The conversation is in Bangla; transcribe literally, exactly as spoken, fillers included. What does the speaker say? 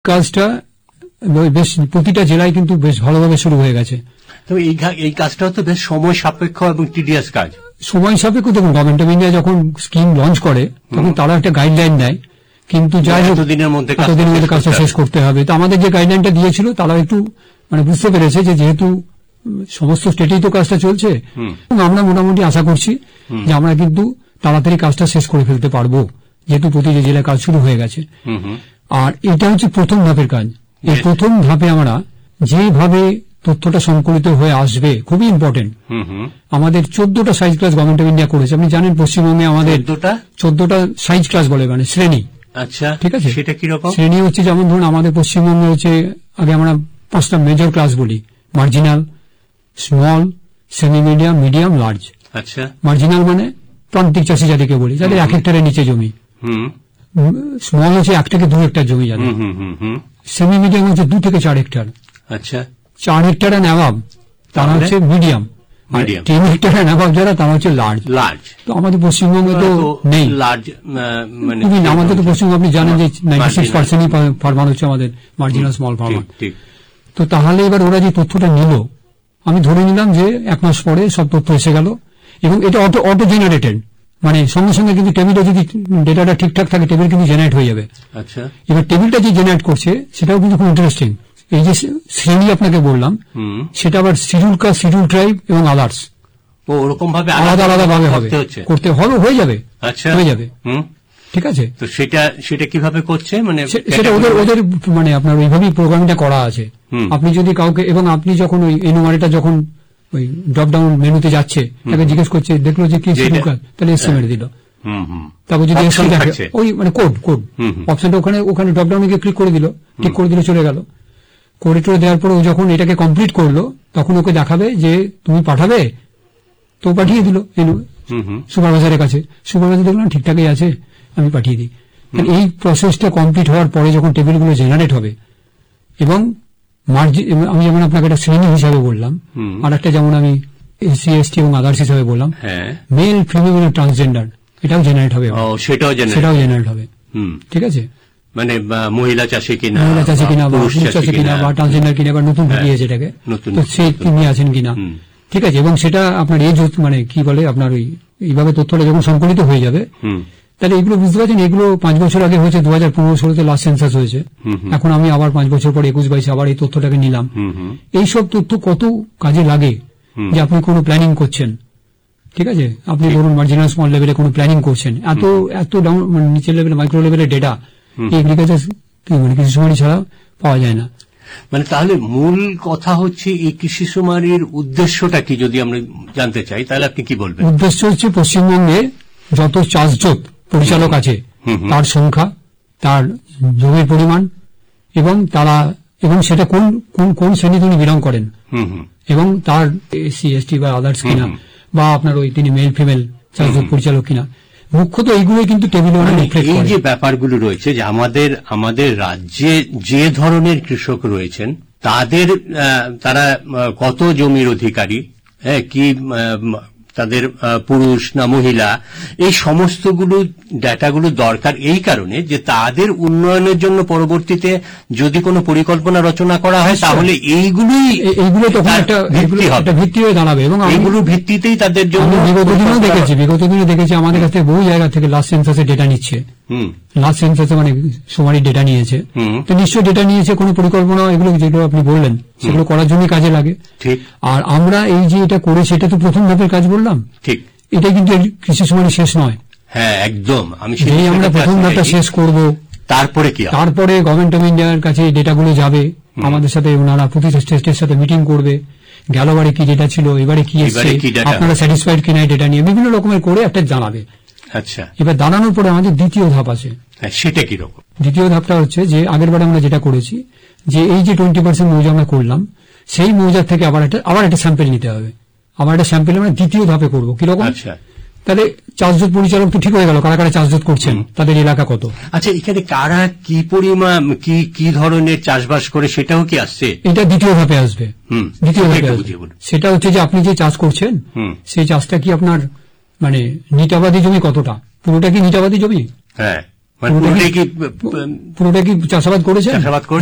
কাজটা বেশ প্রতিটা জেলায় কিন্তু বেশ ভালোভাবে শুরু হয়ে গেছে। তবে এই কাজটা তো বেশ সময় সাপেক্ষ এবং টিডিয়াস কাজ। সময় সাপেক্ষ দেখুন, গভর্নমেন্ট অফ ইন্ডিয়া যখন স্কিম লঞ্চ করে তখন তারা একটা গাইডলাইন দেয়, কিন্তু যাই হোক এতদিনের মধ্যে এতদিনের মধ্যে কাজটা শেষ করতে হবে। তো আমাদের যে গাইডলাইনটা দিয়েছিল তারা একটু মানে বুঝতে পেরেছে যে যেহেতু সমস্ত স্টেটেই তো কাজটা চলছে, আমরা মোটামুটি আশা করছি যে আমরা কিন্তু তাড়াতাড়ি কাজটা শেষ করে ফেলতে পারবো, যেহেতু প্রতিটি জেলায় কাজ শুরু হয়ে গেছে। আর এটা হচ্ছে প্রথম ধাপের কাজ। এই প্রথম ধাপে আমরা যেভাবে তথ্যটা সংকলিত হয়ে আসবে খুবই ইম্পর্টেন্ট। আমাদের চোদ্দটা size class government of India করেছে। আপনি জানেন পশ্চিমবঙ্গে আমাদের চোদ্দটা সাইজ ক্লাস বলে, মানে শ্রেণী। আচ্ছা, ঠিক আছে। সেটা কিরকম শ্রেণী হচ্ছে যেমন ধরুন আমাদের পশ্চিমবঙ্গে হচ্ছে আগে আমরা পাঁচটা মেজর ক্লাস বলি, marginal, small, semi medium, medium, large. আচ্ছা, মার্জিনাল মানে প্রান্তিক চাষি যাদেরকে বলি, যাদের এক হেক্টরের নিচে জমি। স্মল হচ্ছে এক থেকে দু হেক্টর জমি যাদের। সেমি মিডিয়াম হচ্ছে দু থেকে চার হেক্টর। আচ্ছা, চার হেক্টর অ্যান্ড অ্যাভাব তারা হচ্ছে মিডিয়াম। তিন হেক্টর অ্যান্ড অ্যাভাব যারা তারা হচ্ছে লার্জ। লার্জ তো আমাদের পশ্চিমবঙ্গে তো নেই লার্জ, মানে আমাদের তো পশ্চিমবঙ্গে আপনি জানেন যে নাইনটি সিক্স পার্সেন্টই ফার্মার হচ্ছে আমাদের মার্জিনাল স্মল ফার্মার। তো তাহলে এবার ওরা যে তথ্যটা নিল, আমি ধরে নিলাম যে এক মাস পরে সব তথ্য এসে গেল এবং এটা অটো অটো জেনারেটেড, মানে সঙ্গে সঙ্গে কিন্তু টেবিলে যদি ডেটাটা ঠিকঠাক থাকে টেবিল কিন্তু জেনারেট হয়ে যাবে। আচ্ছা, এবার টেবিলটা যে জেনারেট করছে সেটাও কিন্তু খুব ইন্টারেস্টিং। এই যে শ্রেণী আপনাকে বললাম সেটা আবার শিডিউল কাস্ট, শিডিউল ট্রাইব এবং আদার্স ওরকম ভাবে আলাদা আলাদা ভাবে হবে করতে হবে, হয়ে যাবে। আচ্ছা, হয়ে যাবে, ঠিক আছে। তো সেটা সেটা কিভাবে করছে, মানে সেটা ওদের ওদের মানে আপনার ওইভাবেই প্রোগ্রামটা করা আছে। আপনি যদি কাউকে, এবং আপনি যখন ওই এনুমারেটা যখন ওই ড্রপ ডাউন মেনুতে যাচ্ছে তাকে জিজ্ঞেস করছে, দেখলো যে কি শিডিউল কাস্ট, তাহলে এস মেরে দিল। তারপর যদি এস দেখে ওই মানে কোড কোড অপশনটা ওখানে ওখানে ড্রপ ডাউনে গিয়ে ক্লিক করে দিল, ক্লিক করে দিলে চলে গেল। করে টোরে দেওয়ার পরে ও যখন এটাকে কমপ্লিট করলো তখন ওকে দেখাবে যে তুমি পাঠাবে, তো পাঠিয়ে দিল সুপারভাইজারের কাছে। সুপারভাইজার দেখলাম ঠিকঠাকই আছে, আমি পাঠিয়ে দিই। এই প্রসেসটা কমপ্লিট হওয়ার পরে যখন টেবিলগুলো জেনারেট হবে এবং মার্জিন, আমি যেমন আপনাকে একটা শ্রেণী হিসাবে বললাম, আর একটা যেমন আমি এসসি এসটি এবং আদার্স হিসাবে বললাম, মেল, ফিমেল, ট্রান্সজেন্ডার এটাও জেনারেট হবে, সেটাও সেটাও জেনারেট হবে। ঠিক আছে, মানে মহিলা চাষি কিনা, মহিলা চাষি কিনা বা পুরুষ চাষি কিনা বা ট্রান্সজেন্ডার কিনা বা নতুন ঢুকিয়েছে এটাকে, তো সে তিনি আছেন কিনা। ঠিক আছে, এবং সেটা আপনার এজ মানে কি বলে আপনার ওই এইভাবে তথ্যটা যখন সংকলিত হয়ে যাবে তাহলে এগুলো বুঝতে পারছেন, এগুলো পাঁচ বছর আগে হয়েছে, দু হাজার পনেরো ষোলোতে লাস্ট সেন্সাস হয়েছে। এখন আমি আবার পাঁচ বছর পর একুশ বাইশে আবার এই তথ্যটাকে নিলাম। এইসব তথ্য কত কাজে লাগে যে আপনি কোনো প্ল্যানিং করছেন, ঠিক আছে, আপনি ধরুন মার্জিনাল স্মল লেভেলে কোনো প্ল্যানিং করছেন, এত এত ডাউন মানে নিচের লেভেলে মাইক্রো লেভেলের ডেটা এগ্রিকালচার মানে কৃষি সুমারি ছাড়া পাওয়া যায় না। মানে তাহলে মূল কথা হচ্ছে এই কৃষি সুমারির উদ্দেশ্যটা কি যদি আমরা জানতে চাই তাহলে আপনি কি বলবেন? উদ্দেশ্য হচ্ছে পশ্চিমবঙ্গে যত চাষযোগ পরিচালক আছে তার সংখ্যা, তার জমির পরিমাণ এবং তারা এবং সেটা কোন কোন কোন শ্রেণী তিনি বিলং করেন এবং তার এসসি এসটি বা আদার্স কিনা বা আপনার ওই তিনি মেল ফিমেল চাষযোগ পরিচালক কিনা, মুখ্যত এইগুলোই কিন্তু টেবিলে এই যে ব্যাপারগুলো রয়েছে যে আমাদের আমাদের রাজ্যে যে ধরনের কৃষক রয়েছেন তাদের তারা কত জমির অধিকারী, হ্যাঁ, কি তাদের পুরুষ না মহিলা, এই সমস্তগুলো ডাটাগুলো দরকার এই কারণে যে তাদের উন্নয়নের জন্য পরবর্তীতে যদি কোনো পরিকল্পনা রচনা করা হয় তাহলে এইগুলোই এইগুলো তখন একটা ভিত্তি হয়ে দাঁড়াবে এবং এইগুলোর ভিত্তিতেই তাদের জন্য বিগত দিনেও দেখেছি বিগত দিনে দেখেছি আমাদের কাছে বহু জায়গা থেকে লাস্ট সেন্সাসের ডেটা নিচ্ছে, লাস্ট সেন্সাসে মানে সুমারি ডেটা নিয়েছে, তো নিশ্চয়ই ডেটা নিয়েছে কোনো পরিকল্পনা, এগুলো যেগুলো আপনি বললেন সেগুলো করার জন্য কাজে লাগে। ঠিক, আর আমরা এই যে এটা করেছি এটা তো প্রথম ধাপের কাজ বললাম, ঠিক, এটা কিন্তু কৃষি সুমারি শেষ নয়। হ্যাঁ, একদম। আমি এই আমরা প্রথম ধাপটা শেষ করব, তারপরে কি তারপরে গভর্নমেন্ট অফ ইন্ডিয়ার কাছে ডেটাগুলো যাবে, আমাদের সাথে ওনারা প্রতিটা স্টেটের সাথে মিটিং করবে, গেলবারে কি ডেটা ছিল, এবারে কি এসছে, আপনারা স্যাটিসফাইড কিনা ডেটা নিয়ে বিভিন্ন রকমের করে একটা জানাবে। আচ্ছা, এবার দাঁড়ানোর পরে আমাদের দ্বিতীয় ধাপ আছে। সেটা কি রকম? দ্বিতীয় ধাপটা হচ্ছে যে আগের বারে আমরা যেটা করেছি যে এই যে টোয়েন্টি পার্সেন্ট মৌজা আমরা করলাম সেই মৌজার থেকে আবার একটা আবার একটা স্যাম্পেল নিতে হবে, আবার একটা স্যাম্পেল আমরা দ্বিতীয় ধাপে করবো। কিরকম? আচ্ছা, তাহলে চাষযোগ পরিচালক তো ঠিক হয়ে গেল, কারা কারা চাষযোগ করছেন, তাদের এলাকা কত। আচ্ছা, এখানে কারা কি পরিমাণ কি কি ধরনের চাষবাস করে সেটাও কি আসছে? এটা দ্বিতীয় ধাপে আসবে। দ্বিতীয় ধাপে আসবে সেটা হচ্ছে যে আপনি যে চাষ করছেন সেই চাষটা কি আপনার মানে নিটাবাদী জমি কতটা, পুরোটা কি নিটাবাদী জমি? হ্যাঁ, মানে পুরোটাই কি পুরোটাই কি চাষাবাদ করেছেন? চাষাবাদ করে